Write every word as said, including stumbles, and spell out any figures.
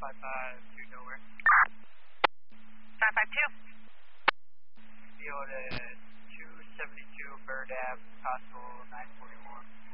five five two Delaware. five five two. Field at two seventy-two Bird Ave, possible nine forty-one.